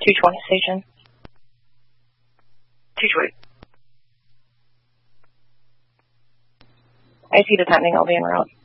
220 station. 220. I see the timing. I'll be en route.